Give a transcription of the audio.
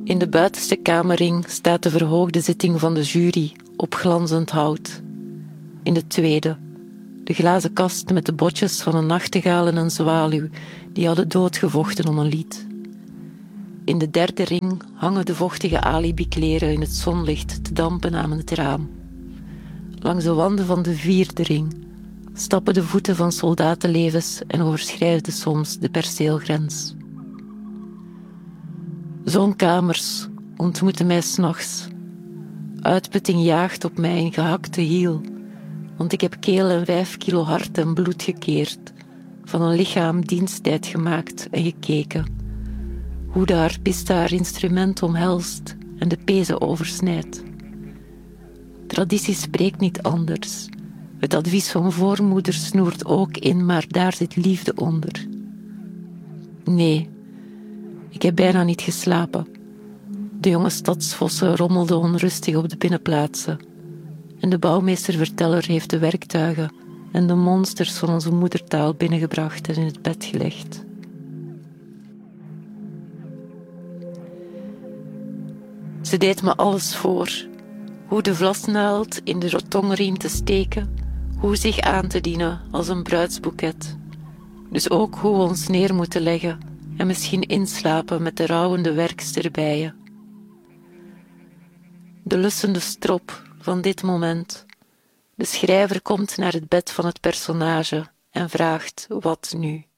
In de buitenste kamerring staat de verhoogde zitting van de jury op glanzend hout. In de tweede, de glazen kast met de botjes van een nachtegaal en een zwaluw die hadden doodgevochten om een lied. In de derde ring hangen de vochtige alibi-kleren in het zonlicht te dampen aan het raam. Langs de wanden van de vierde ring stappen de voeten van soldatenlevens en overschrijden soms de perceelgrens. Zo'n kamers ontmoeten mij 's nachts. Uitputting jaagt op mij in gehakte hiel, want ik heb keel en 5 kilo hart en bloed gekeerd, van een lichaam diensttijd gemaakt en gekeken, hoe de harpiste haar instrument omhelst en de pezen oversnijdt. Traditie spreekt niet anders. Het advies van voormoeders snoert ook in, maar daar zit liefde onder. Nee, ik heb bijna niet geslapen. De jonge stadsvossen rommelden onrustig op de binnenplaatsen. En de bouwmeester-verteller heeft de werktuigen en de monsters van onze moedertaal binnengebracht en in het bed gelegd. Ze deed me alles voor. Hoe de vlasnaald in de rotongriem te steken, hoe zich aan te dienen als een bruidsboeket. Dus ook hoe we ons neer moeten leggen en misschien inslapen met de rouwende werkster bij je. De lussende strop van dit moment. De schrijver komt naar het bed van het personage en vraagt: wat nu?